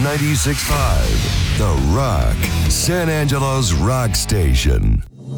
96.5, The Rock, San Angelo's rock station.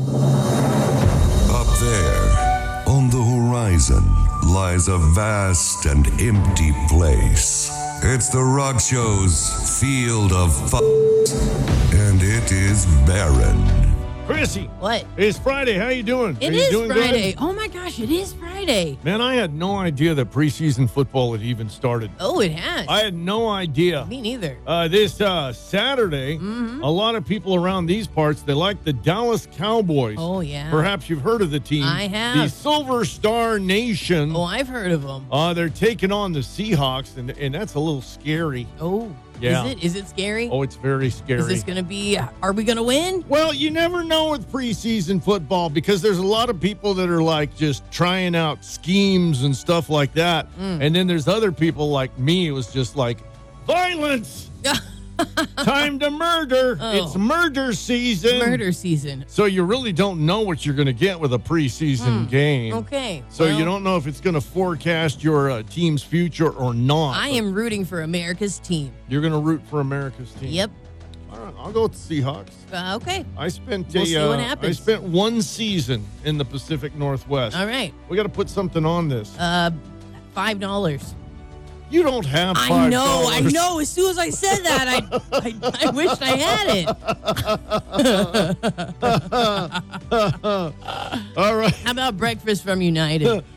Up there, on the horizon, lies a vast and empty place. It's The Rock Show's field of and it is barren. Chrissy. What? It's Friday. How you doing? It Are you is doing Friday. Good? Oh my gosh, it is Friday. Man, I had no idea that preseason football had even started. Oh, it has. I had no idea. Me neither. This Saturday, a lot of people around these parts, they like the Dallas Cowboys. Oh, yeah. Perhaps you've heard of the team. I have. The Silver Star Nation. Oh, I've heard of them. They're taking on the Seahawks, and that's a little scary. Oh, Yeah. Is it scary? Oh, it's very scary. Is this going to be, are we going to win? Well, you never know with preseason football because there's a lot of people that are like just trying out schemes and stuff like that. And then there's other people like me. It was just like violence. Time to murder. Oh. It's murder season. Murder season. So you really don't know what you're going to get with a preseason game. Okay. So well, you don't know if it's going to forecast your team's future or not. I am rooting for America's team. You're going to root for America's team. Yep. All right, I'll go with the Seahawks. Okay. I spent We'll see what happens. I spent one season in the Pacific Northwest. All right. We got to put something on this. $5. You don't have $5. I know. As soon as I said that, I wished I had it. All right. How about breakfast from United?